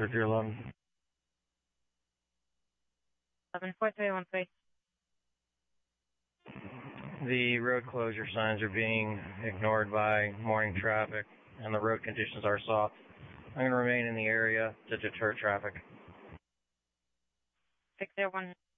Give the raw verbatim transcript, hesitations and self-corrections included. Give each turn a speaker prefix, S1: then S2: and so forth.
S1: for three eleven.
S2: eleven four three one three.
S1: The road closure signs are being ignored by morning traffic, and the road conditions are soft. I'm going to remain in the area to deter traffic.
S2: six zero one.